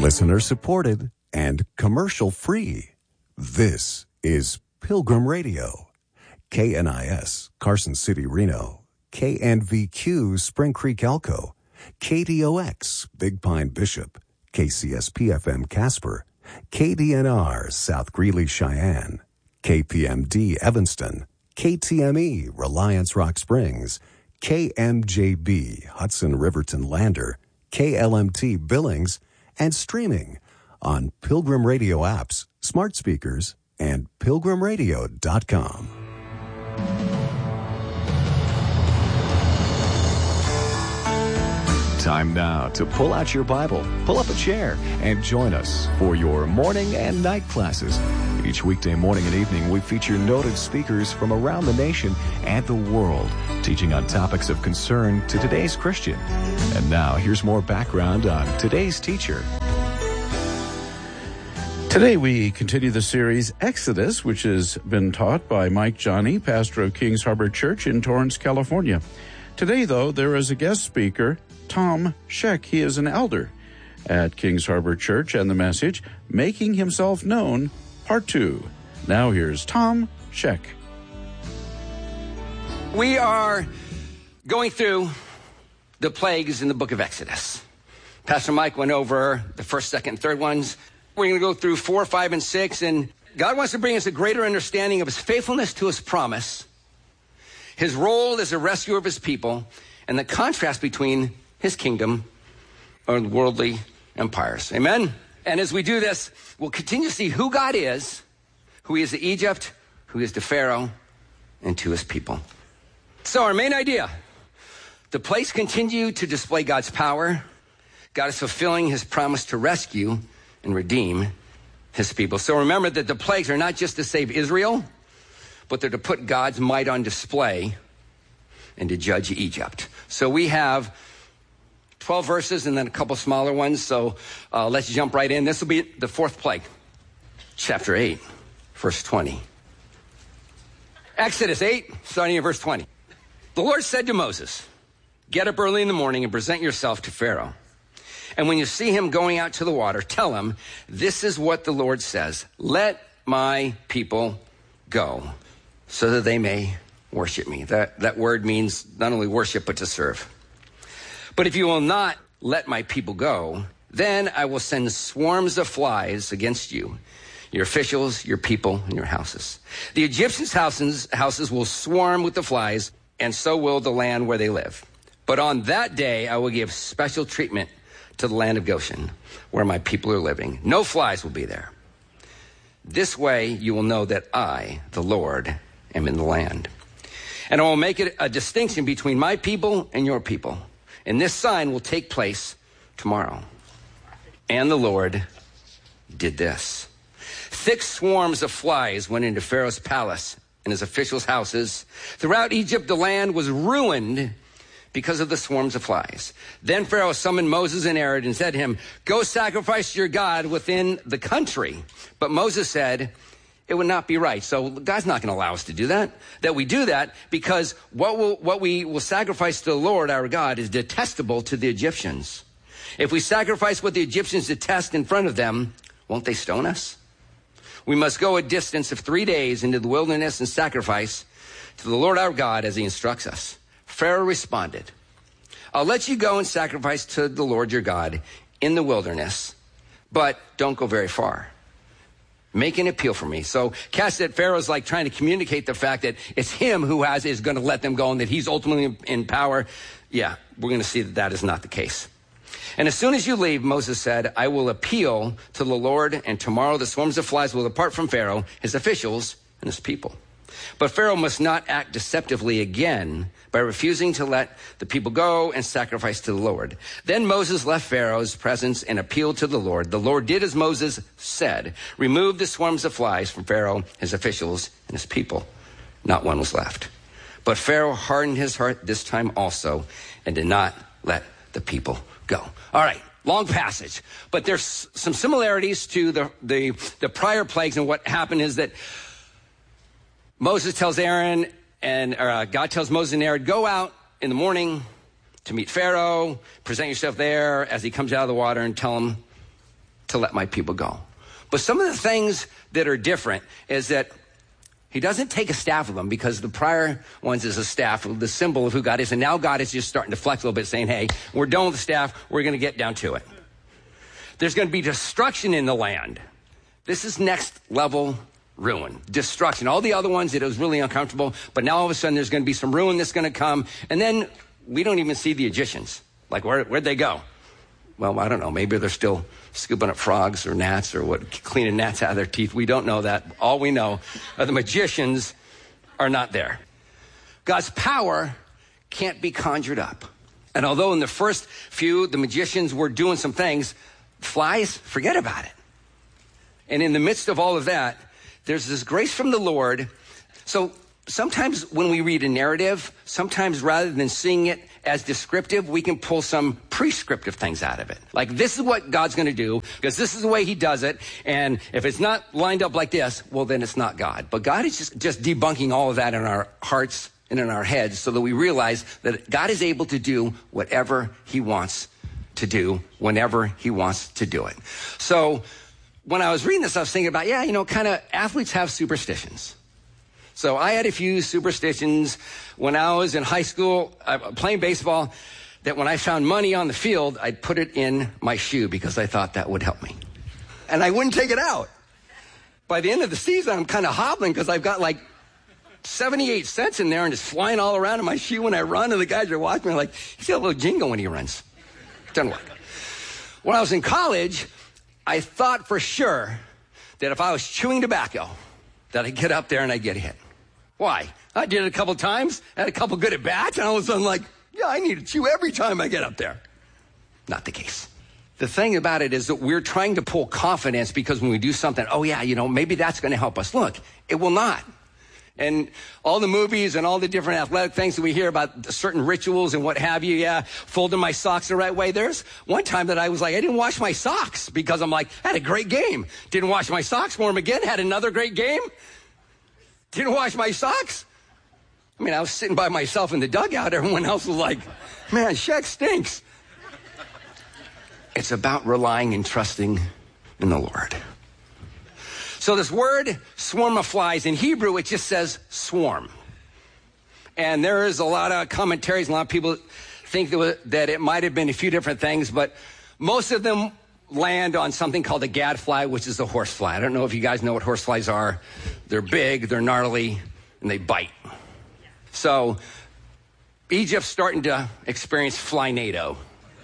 Listener supported and commercial free. This is Pilgrim Radio. KNIS, Carson City, Reno. KNVQ, Spring Creek, Elko. KDOX, Big Pine, Bishop. KCSP-FM, Casper. KDNR, South Greeley, Cheyenne. KPMD, Evanston. KTME, Reliance, Rock Springs. KMJB, Hudson, Riverton, Lander. KLMT, Billings. And streaming on Pilgrim Radio apps, smart speakers, and pilgrimradio.com. Time now to pull out your Bible, pull up a chair, and join us for your morning and night classes. Each weekday morning and evening, we feature noted speakers from around the nation and the world, teaching on topics of concern to today's Christian. And now, here's more background on today's teacher. Today we continue the series Exodus, which has been taught by Mike Johnny, pastor of Kings Harbor Church in Torrance, California. Today, though, there is a guest speaker, Tom Scheck. He is an elder at Kings Harbor Church, and the message, Making Himself Known, Part 2. Now here's Tom Scheck. We are going through the plagues in the book of Exodus. Pastor Mike went over the first, second, third ones. We're going to go through 4, 5, and 6, and God wants to bring us a greater understanding of his faithfulness to his promise, his role as a rescuer of his people, and the contrast between his kingdom and worldly empires. Amen? And as we do this, we'll continue to see who God is, who he is to Egypt, who he is to Pharaoh, and to his people. So our main idea, the plagues continue to display God's power. God is fulfilling his promise to rescue and redeem his people. So remember that the plagues are not just to save Israel, but they're to put God's might on display and to judge Egypt. So we have 12 verses and then a couple smaller ones. So let's jump right in. This will be the fourth plague. Chapter 8, verse 20. Exodus 8, starting at verse 20. The Lord said to Moses, "Get up early in the morning and present yourself to Pharaoh. And when you see him going out to the water, tell him, this is what the Lord says. Let my people go so that they may worship me." That word means not only worship, but to serve. "But if you will not let my people go, then I will send swarms of flies against you, your officials, your people, and your houses. The Egyptians' houses will swarm with the flies, and so will the land where they live. But on that day, I will give special treatment to the land of Goshen, where my people are living. No flies will be there. This way you will know that I, the Lord, am in the land. And I will make it a distinction between my people and your people. And this sign will take place tomorrow." And the Lord did this. Thick swarms of flies went into Pharaoh's palace and his officials' houses. Throughout Egypt, the land was ruined because of the swarms of flies. Then Pharaoh summoned Moses and Aaron and said to him, "Go sacrifice to your God within the country." But Moses said, "It would not be right." So God's not going to allow us to do that. That we do that because what we will sacrifice to the Lord our God is detestable to the Egyptians. If we sacrifice what the Egyptians detest in front of them, won't they stone us? We must go a distance of 3 days into the wilderness and sacrifice to the Lord our God as he instructs us. Pharaoh responded, "I'll let you go and sacrifice to the Lord your God in the wilderness, but don't go very far. Make an appeal for me." So catch that Pharaoh's like trying to communicate the fact that it's him who is going to let them go and that he's ultimately in power. Yeah, we're going to see that that is not the case. "And as soon as you leave," Moses said, "I will appeal to the Lord, and tomorrow the swarms of flies will depart from Pharaoh, his officials, and his people. But Pharaoh must not act deceptively again by refusing to let the people go and sacrifice to the Lord." Then Moses left Pharaoh's presence and appealed to the Lord. The Lord did as Moses said, removed the swarms of flies from Pharaoh, his officials, and his people. Not one was left. But Pharaoh hardened his heart this time also and did not let the people go. All right, long passage. But there's some similarities to the prior plagues, and what happened is that Moses tells Aaron, and God tells Moses and Aaron, go out in the morning to meet Pharaoh, present yourself there as he comes out of the water, and tell him to let my people go. But some of the things that are different is that he doesn't take a staff with him, because the prior ones is a staff, the symbol of who God is. And now God is just starting to flex a little bit, saying, hey, we're done with the staff. We're going to get down to it. There's going to be destruction in the land. This is next level ruin, destruction. All the other ones, it was really uncomfortable. But now all of a sudden there's going to be some ruin that's going to come. And then we don't even see the Egyptians. Like, where'd they go? Well, I don't know. Maybe they're still scooping up frogs or gnats or cleaning gnats out of their teeth. We don't know that. All we know are the magicians are not there. God's power can't be conjured up. And although in the first few, the magicians were doing some things, flies, forget about it. And in the midst of all of that, there's this grace from the Lord. So sometimes when we read a narrative, sometimes rather than seeing it as descriptive, we can pull some prescriptive things out of it. Like, this is what God's going to do, because this is the way he does it. And if it's not lined up like this, well, then it's not God. But God is just debunking all of that in our hearts and in our heads, so that we realize that God is able to do whatever he wants to do whenever he wants to do it. So when I was reading this, I was thinking about, kind of athletes have superstitions. So I had a few superstitions when I was in high school playing baseball, that when I found money on the field, I'd put it in my shoe because I thought that would help me. And I wouldn't take it out. By the end of the season, I'm kind of hobbling because I've got like 78 cents in there and it's flying all around in my shoe when I run, and the guys are watching me like, he's got a little jingle when he runs. Doesn't work. When I was in college, I thought for sure that if I was chewing tobacco, that I'd get up there and I'd get hit. Why? I did it a couple times, had a couple good at bats, and all of a sudden like, I need to chew every time I get up there. Not the case. The thing about it is that we're trying to pull confidence, because when we do something, maybe that's going to help us. Look, it will not. And all the movies and all the different athletic things that we hear about, certain rituals and what have you, folding my socks the right way. There's one time that I was like, I didn't wash my socks because I'm like, I had a great game. Didn't wash my socks, wore them again, had another great game. Didn't wash my socks. I mean, I was sitting by myself in the dugout. Everyone else was like, man, Shaq stinks. It's about relying and trusting in the Lord. So this word, swarm of flies, in Hebrew, it just says swarm. And there is a lot of commentaries, a lot of people think that it might have been a few different things, but most of them land on something called a gadfly, which is a horsefly. I don't know if you guys know what horseflies are. They're big, they're gnarly, and they bite. So Egypt's starting to experience fly-nado.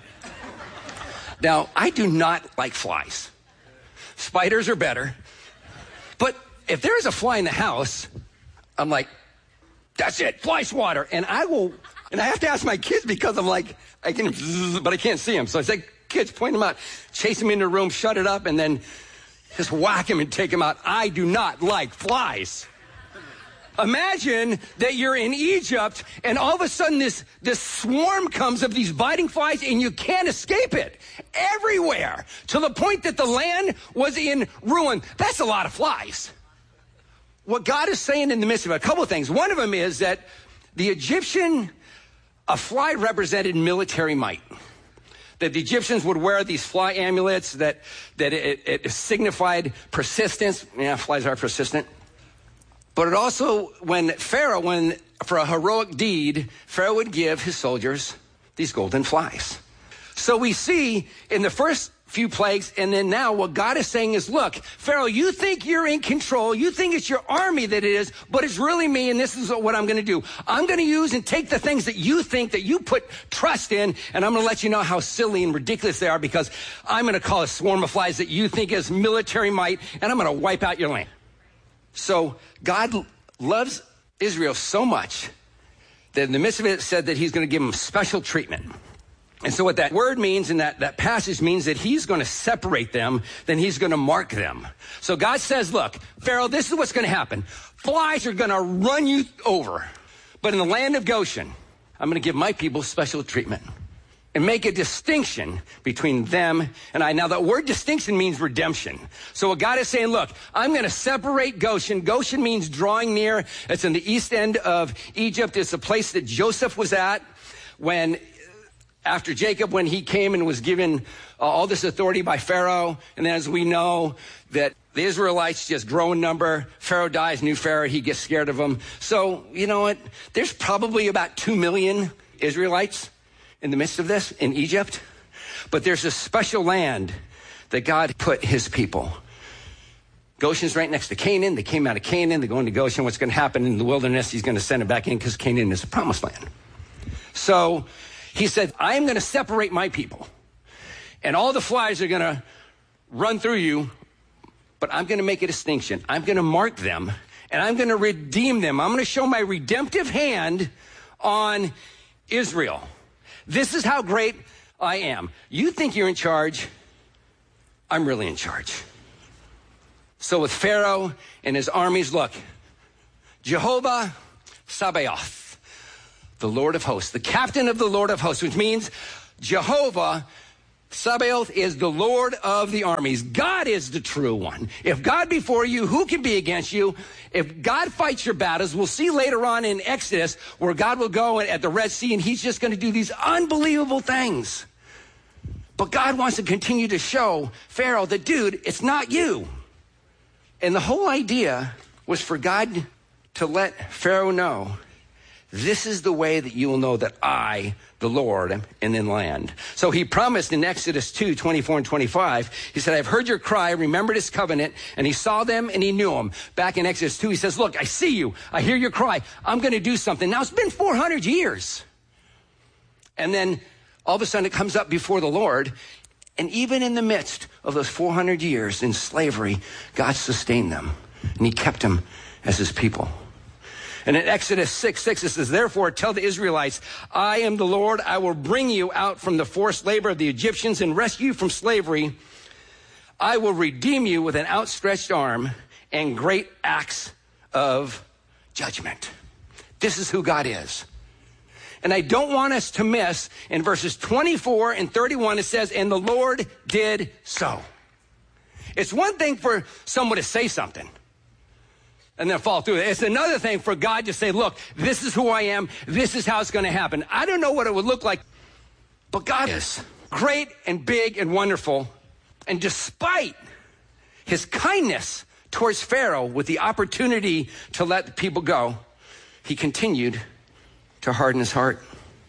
Now, I do not like flies. Spiders are better. But if there's a fly in the house, I'm like, that's it, fly swatter. And I have to ask my kids, because I'm like, but I can't see them. So I say, kids, point them out, chase them into the room, shut it up, and then just whack them and take them out. I do not like flies. Imagine that you're in Egypt and all of a sudden this swarm comes of these biting flies and you can't escape it. Everywhere. To the point that the land was in ruin. That's a lot of flies. What God is saying in the midst of it, a couple of things. One of them is that the Egyptian, a fly represented military might. That the Egyptians would wear these fly amulets, that it signified persistence. Yeah, flies are persistent. But it also, for a heroic deed, Pharaoh would give his soldiers these golden flies. So we see in the first few plagues, and then now what God is saying is, look, Pharaoh, you think you're in control. You think it's your army that it is, but it's really me, and this is what I'm going to do. I'm going to use and take the things that you think that you put trust in, and I'm going to let you know how silly and ridiculous they are, because I'm going to call a swarm of flies that you think is military might, and I'm going to wipe out your land. So God loves Israel so much that in the midst of it said that he's going to give them special treatment. And so what that word means, and that passage means, that he's going to separate them, then he's going to mark them. So God says, look, Pharaoh, this is what's going to happen. Flies are going to run you over. But in the land of Goshen, I'm going to give my people special treatment and make a distinction between them and I. Now, that word distinction means redemption. So what God is saying, look, I'm going to separate Goshen. Goshen means drawing near. It's in the east end of Egypt. It's the place that Joseph was at when after Jacob, when he came and was given all this authority by Pharaoh. And then as we know that the Israelites just grow in number. Pharaoh dies, new Pharaoh, he gets scared of them. So, you know what? There's probably about 2 million Israelites in the midst of this in Egypt. But there's a special land that God put his people. Goshen's right next to Canaan. They came out of Canaan. They're going to Goshen. What's going to happen in the wilderness? He's going to send them back in because Canaan is the promised land. So he said, I'm going to separate my people. And all the flies are going to run through you. But I'm going to make a distinction. I'm going to mark them. And I'm going to redeem them. I'm going to show my redemptive hand on Israel. This is how great I am. You think you're in charge. I'm really in charge. So with Pharaoh and his armies, look, Jehovah Sabaoth, the Lord of hosts, the captain of the Lord of hosts, which means Jehovah Sabaoth is the Lord of the armies. God is the true one. If God be for you, who can be against you? If God fights your battles, we'll see later on in Exodus where God will go at the Red Sea and he's just going to do these unbelievable things. But God wants to continue to show Pharaoh that, dude, it's not you. And the whole idea was for God to let Pharaoh know, this is the way that you will know that I, the Lord, am in the land. So he promised in Exodus 2, 24 and 25, he said, I've heard your cry, remembered his covenant, and he saw them and he knew them. Back in Exodus 2, he says, look, I see you. I hear your cry. I'm going to do something. Now it's been 400 years. And then all of a sudden it comes up before the Lord. And even in the midst of those 400 years in slavery, God sustained them and he kept them as his people. And in Exodus 6:6, it says, therefore, tell the Israelites, I am the Lord. I will bring you out from the forced labor of the Egyptians and rescue you from slavery. I will redeem you with an outstretched arm and great acts of judgment. This is who God is. And I don't want us to miss in verses 24 and 31, it says, and the Lord did so. It's one thing for someone to say something and then fall through it. It's another thing for God to say, look, this is who I am. This is how it's going to happen. I don't know what it would look like, but God is great and big and wonderful. And despite his kindness towards Pharaoh with the opportunity to let the people go, he continued to harden his heart.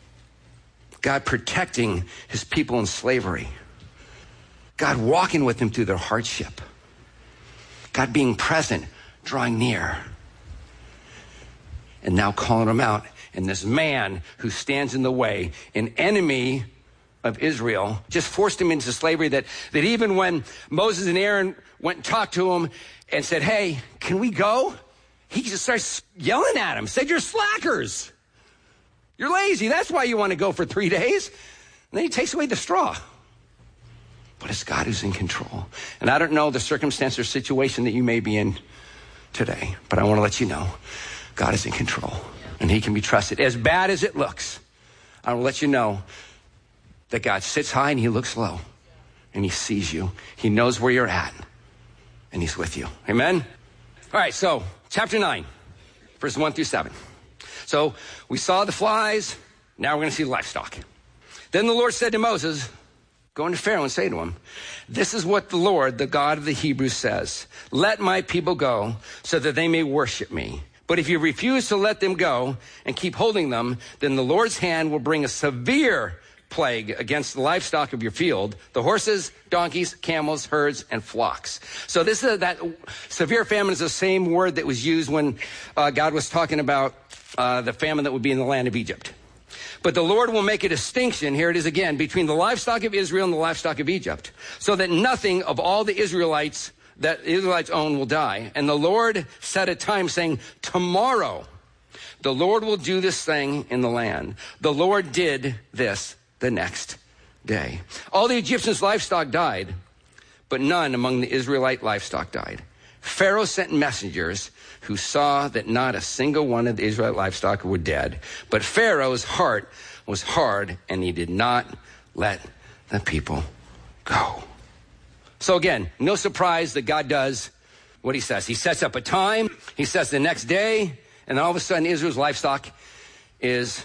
God protecting his people in slavery. God walking with them through their hardship. God being present, drawing near. And now calling them out. And this man who stands in the way, an enemy of Israel, just forced him into slavery that even when Moses and Aaron went and talked to him and said, hey, can we go? He just starts yelling at him, said, you're slackers. You're lazy. That's why you want to go for 3 days. And then he takes away the straw. But it's God who's in control. And I don't know the circumstance or situation that you may be in today, but I want to let you know God is in control and he can be trusted. As bad as it looks, I will let you know that God sits high and he looks low and he sees you. He knows where you're at and he's with you. Amen. All right. So chapter 9, verses 1 through 7. So we saw the flies. Now we're going to see the livestock. Then the Lord said to Moses, go into Pharaoh and say to him, this is what the Lord, the God of the Hebrews says. Let my people go so that they may worship me. But if you refuse to let them go and keep holding them, then the Lord's hand will bring a severe plague against the livestock of your field, the horses, donkeys, camels, herds, and flocks. So this is that severe famine is the same word that was used when God was talking about the famine that would be in the land of Egypt. But the Lord will make a distinction, here it is again, between the livestock of Israel and the livestock of Egypt, so that nothing of all the Israelites that the Israelites own will die. And the Lord set a time saying, tomorrow the Lord will do this thing in the land. The Lord did this the next day. All the Egyptians' livestock died, but none among the Israelite livestock died. Pharaoh sent messengers who saw that not a single one of the Israelite livestock were dead. But Pharaoh's heart was hard, and he did not let the people go. So again, no surprise that God does what he says. He sets up a time. He says the next day, and then all of a sudden Israel's livestock is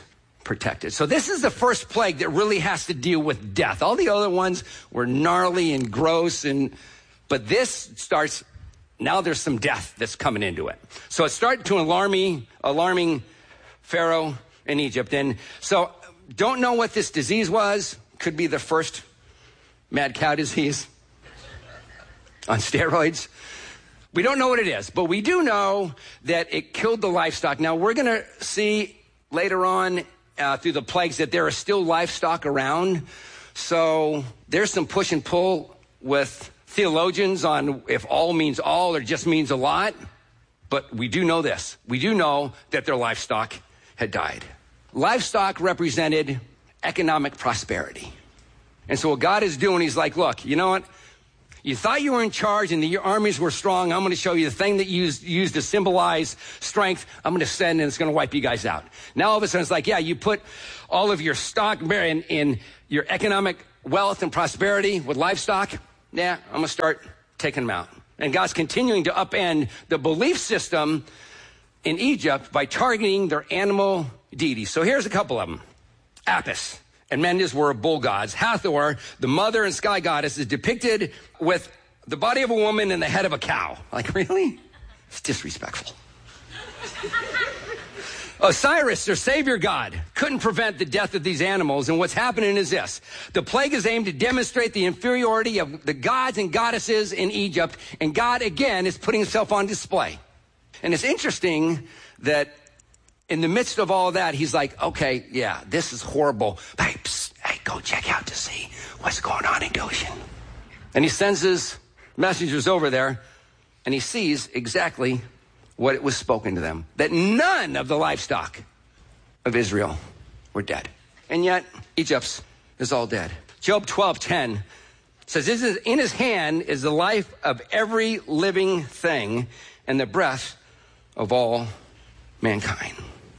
protected. So this is the first plague that really has to deal with death. All the other ones were gnarly and gross, but this starts, now there's some death that's coming into it. So it started to alarming Pharaoh in Egypt. And so don't know what this disease was. Could be the first mad cow disease on steroids. We don't know what it is, but we do know that it killed the livestock. Now we're going to see later on through the plagues that there are still livestock around. So there's some push and pull with theologians on if all means all or just means a lot. But we do know this. We do know that their livestock had died. Livestock represented economic prosperity. And so what God is doing, he's like, look, you know what? You thought you were in charge and your armies were strong. I'm going to show you the thing that you used to symbolize strength. I'm going to send and it's going to wipe you guys out. Now all of a sudden it's like, yeah, you put all of your stock in your economic wealth and prosperity with livestock. Yeah, I'm going to start taking them out. And God's continuing to upend the belief system in Egypt by targeting their animal deities. So here's a couple of them. Apis and Mendes were bull gods. Hathor, the mother and sky goddess, is depicted with the body of a woman and the head of a cow. Like, really? It's disrespectful. Osiris, their savior god, couldn't prevent the death of these animals. And what's happening is this. The plague is aimed to demonstrate the inferiority of the gods and goddesses in Egypt. And God, again, is putting himself on display. And it's interesting that in the midst of all of that, he's like, okay, yeah, this is horrible. Hey, go check out to see what's going on in Goshen. And he sends his messengers over there, and he sees exactly what it was spoken to them, that none of the livestock of Israel were dead. And yet, Egypt's is all dead. Job 12:10 says, in his hand is the life of every living thing and the breath of all mankind.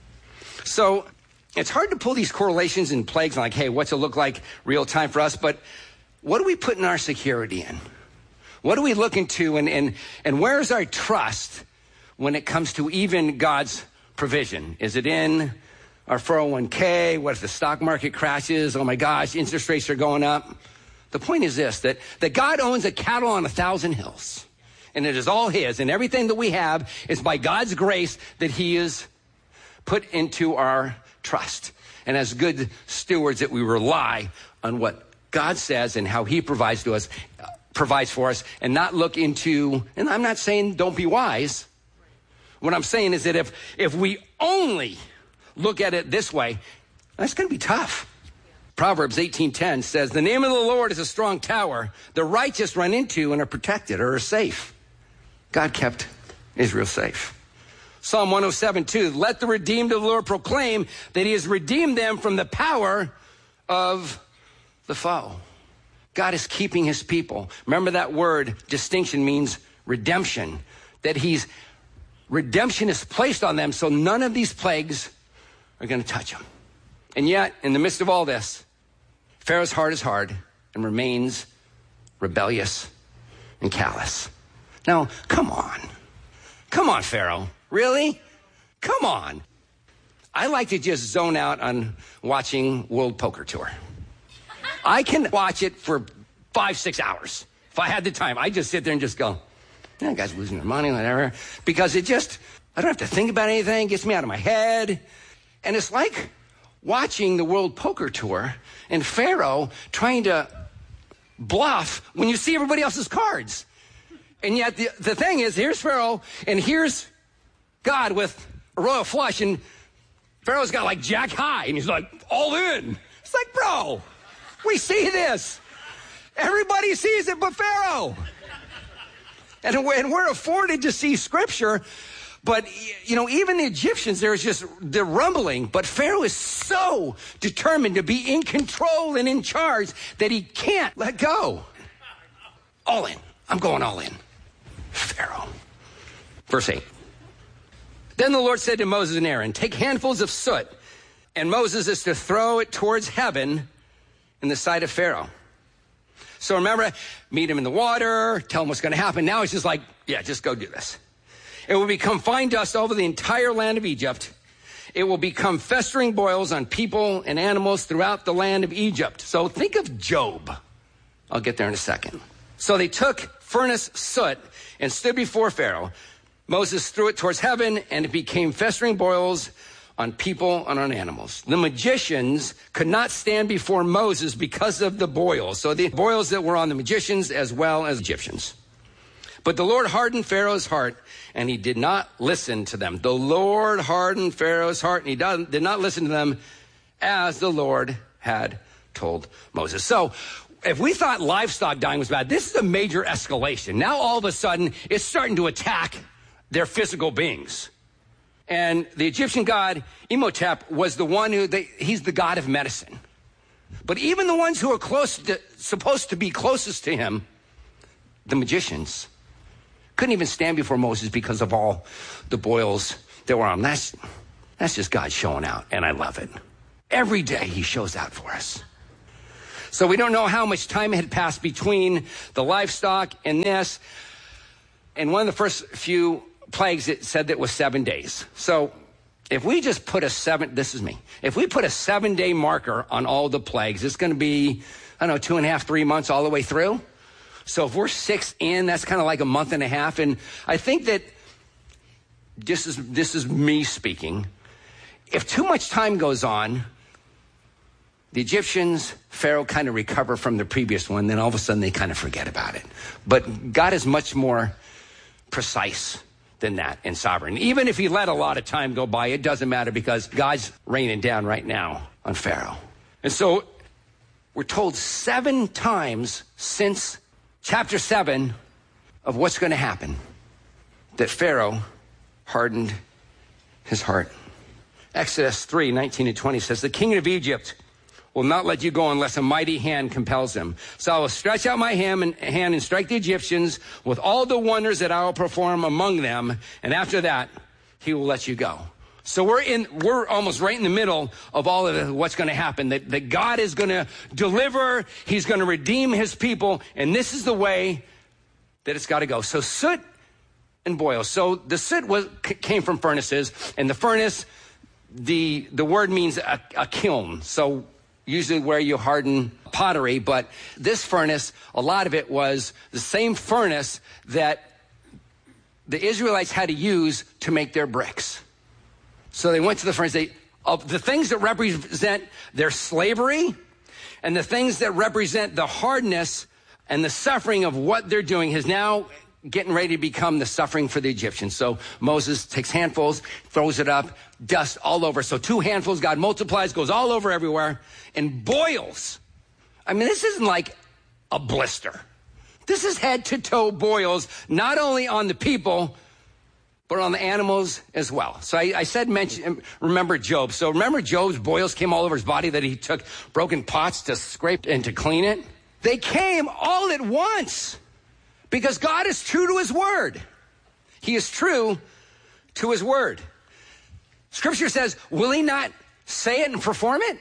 So it's hard to pull these correlations and plagues like, hey, what's it look like real time for us? But what do we put in our security in? What do we look into and where's our trust when it comes to even God's provision? Is it in our 401k? What if the stock market crashes? Oh my gosh, interest rates are going up. The point is this, that God owns a cattle on 1,000 hills. And it is all his. And everything that we have is by God's grace that he is put into our trust. And as good stewards that we rely on what God says and how he provides for us and not look into, and I'm not saying don't be wise. What I'm saying is that if we only look at it this way, that's going to be tough. Proverbs 18:10 says, the name of the Lord is a strong tower. The righteous run into and are protected or are safe. God kept Israel safe. Psalm 107:2, let the redeemed of the Lord proclaim that he has redeemed them from the power of the foe. God is keeping his people. Remember that word distinction means redemption, that redemption is placed on them so none of these plagues are going to touch them. And yet, in the midst of all this, Pharaoh's heart is hard and remains rebellious and callous. Now, come on. Come on, Pharaoh. Really? Come on. I like to just zone out on watching World Poker Tour. I can watch it for 5-6 hours. If I had the time, I just sit there and just go, yeah, guys losing their money, whatever. Because I don't have to think about anything. It gets me out of my head. And it's like watching the World Poker Tour and Pharaoh trying to bluff when you see everybody else's cards. And yet the thing is, here's Pharaoh and here's God with a royal flush, and Pharaoh's got like jack high and he's like all in. It's like, bro, we see this. Everybody sees it but Pharaoh. And we're afforded to see scripture, but even the Egyptians, they're rumbling, but Pharaoh is so determined to be in control and in charge that he can't let go. All in. I'm going all in. Pharaoh. Verse 8. Then the Lord said to Moses and Aaron, take handfuls of soot, and Moses is to throw it towards heaven in the sight of Pharaoh. So remember, meet him in the water, tell him what's going to happen. Now he's just like, yeah, just go do this. It will become fine dust over the entire land of Egypt, It will become festering boils on people and animals throughout the land of Egypt. So think of Job. I'll get there in a second. So they took furnace soot and stood before Pharaoh. Moses threw it towards heaven, and it became festering boils on people and on animals. The magicians could not stand before Moses because of the boils. So the boils that were on the magicians as well as Egyptians. But the Lord hardened Pharaoh's heart, and he did not listen to them. The Lord hardened Pharaoh's heart, and he did not listen to them as the Lord had told Moses. So if we thought livestock dying was bad, this is a major escalation. Now all of a sudden, it's starting to attack their physical beings. And the Egyptian god Imhotep was the one he's the god of medicine. But even the ones who are supposed to be closest to him, the magicians, couldn't even stand before Moses because of all the boils that were on them. That's just God showing out, and I love it. Every day he shows out for us. So we don't know how much time had passed between the livestock and this. And one of the first few plagues, it said that it was 7 days. So if we just put if we put a 7-day marker on all the plagues, it's going to be, 2.5, 3 months all the way through. So if we're 6 in, that's kind of like a month and a half. And I think that this is me speaking. If too much time goes on, the Egyptians, Pharaoh kind of recover from the previous one, then all of a sudden they kind of forget about it. But God is much more precise than that and sovereign. Even if he let a lot of time go by, it doesn't matter because God's raining down right now on Pharaoh. And so we're told 7 times since chapter 7 of what's going to happen that Pharaoh hardened his heart. Exodus 3:19-20 says, the king of Egypt will not let you go unless a mighty hand compels him. So I will stretch out my hand and strike the Egyptians with all the wonders that I will perform among them. And after that, he will let you go. So we're almost right in the middle of all of what's going to happen. That God is going to deliver. He's going to redeem his people. And this is the way that it's got to go. So soot and boils. So the soot came from furnaces. And the furnace, the word means a kiln. So usually where you harden pottery, but this furnace, a lot of it was the same furnace that the Israelites had to use to make their bricks. So they went to the furnace. Of the things that represent their slavery and the things that represent the hardness and the suffering of what they're doing is now getting ready to become the suffering for the Egyptians. So Moses takes handfuls, throws it up, dust all over. So 2 handfuls, God multiplies, goes all over everywhere, and boils. I mean, this isn't like a blister. This is head to toe boils, not only on the people, but on the animals as well. So I said, remember Job. So remember Job's boils came all over his body that he took broken pots to scrape and to clean it? They came all at once. Because God is true to his word. He is true to his word. Scripture says, will he not say it and perform it?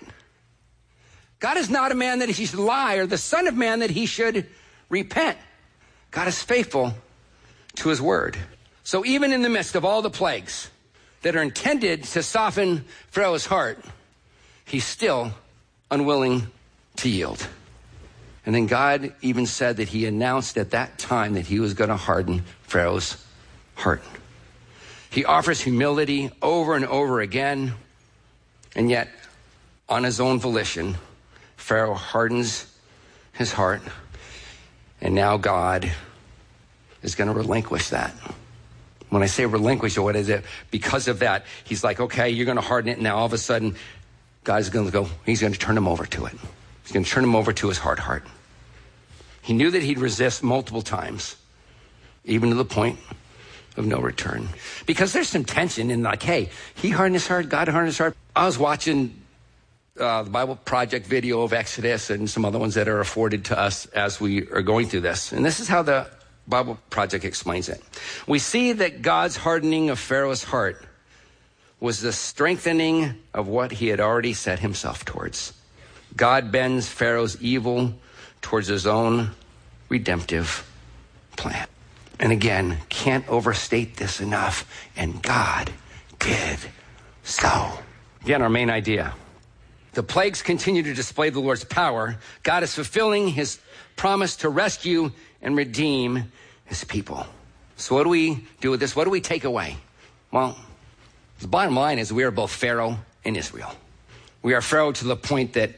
God is not a man that he should lie, or the son of man that he should repent. God is faithful to his word. So even in the midst of all the plagues that are intended to soften Pharaoh's heart, he's still unwilling to yield. And then God even said that he announced at that time that he was going to harden Pharaoh's heart. He offers humility over and over again. And yet, on his own volition, Pharaoh hardens his heart. And now God is going to relinquish that. When I say relinquish, what is it? Because of that, he's like, okay, you're going to harden it. And now all of a sudden, God's going to he's going to turn him over to it. He's going to turn him over to his hard heart. He knew that he'd resist multiple times, even to the point of no return. Because there's some tension in like, hey, he hardened his heart, God hardened his heart. I was watching the Bible Project video of Exodus and some other ones that are afforded to us as we are going through this. And this is how the Bible Project explains it. We see that God's hardening of Pharaoh's heart was the strengthening of what he had already set himself towards. God bends Pharaoh's evil towards his own redemptive plan. And again, can't overstate this enough. And God did So, again, our main idea. The plagues continue to display the Lord's power. God is fulfilling his promise to rescue and redeem his people. So what do we do with this? What do we take away? Well, the bottom line is we are both Pharaoh and Israel. We are Pharaoh to the point that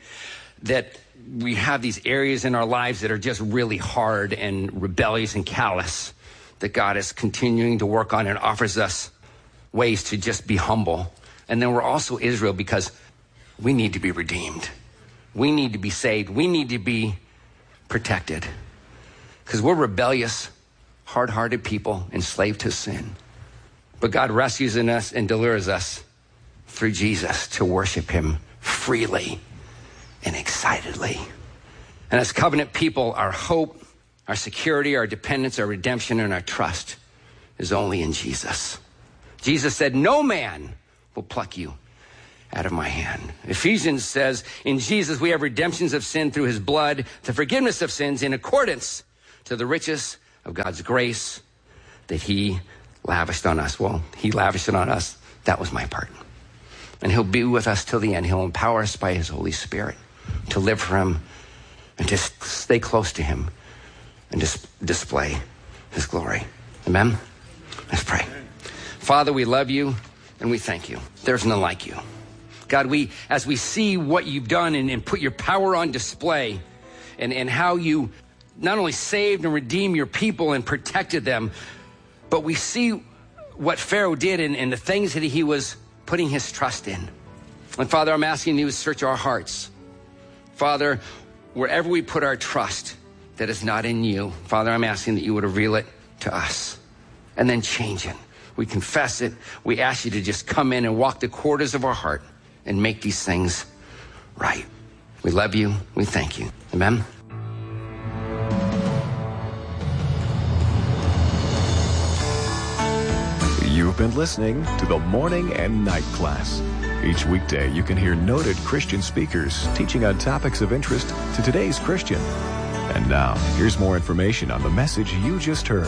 we have these areas in our lives that are just really hard and rebellious and callous that God is continuing to work on and offers us ways to just be humble. And then we're also Israel because we need to be redeemed. We need to be saved. We need to be protected because we're rebellious, hard-hearted people enslaved to sin. But God rescues in us and delivers us through Jesus to worship him freely and excitedly. And as covenant people, our hope, our security, our dependence, our redemption, and our trust is only in Jesus. Jesus said, no man will pluck you out of my hand. Ephesians says, in Jesus we have redemptions of sin through his blood, the forgiveness of sins in accordance to the riches of God's grace that he lavished on us. Well, he lavished it on us. That was my part. And he'll be with us till the end. He'll empower us by his Holy Spirit to live for him and to stay close to him and just display his glory. Amen? Let's pray. Father, we love you and we thank you. There's none like you. God, as we see what you've done and put your power on display and how you not only saved and redeemed your people and protected them, but we see what Pharaoh did and the things that he was putting his trust in. And Father, I'm asking you to search our hearts. Father, wherever we put our trust that is not in you, Father, I'm asking that you would reveal it to us and then change it. We confess it. We ask you to just come in and walk the corridors of our heart and make these things right. We love you. We thank you. Amen. You've been listening to the Morning and Night Class. Each weekday, you can hear noted Christian speakers teaching on topics of interest to today's Christian. And now, here's more information on the message you just heard.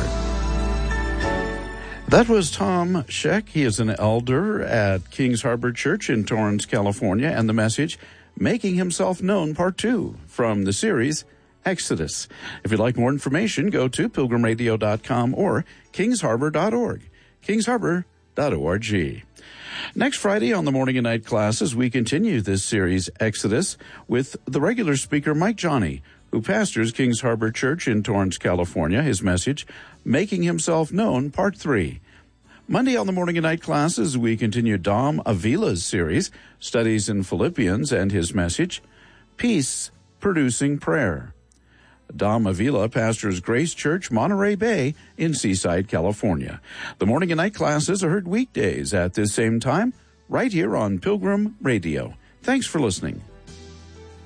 That was Tom Scheck. He is an elder at Kings Harbor Church in Torrance, California, and the message, Making Himself Known, Part 2, from the series Exodus. If you'd like more information, go to pilgrimradio.com or kingsharbor.org. kingsharbor.org. Next Friday on the Morning and Night Classes, we continue this series, Exodus, with the regular speaker, Mike Johnny, who pastors Kings Harbor Church in Torrance, California. His message, Making Himself Known, Part 3. Monday on the Morning and Night Classes, we continue Dom Avila's series, Studies in Philippians, and his message, Peace Producing Prayer. Dom Avila pastors Grace Church, Monterey Bay in Seaside, California. The Morning and Night Classes are heard weekdays at this same time, right here on Pilgrim Radio. Thanks for listening.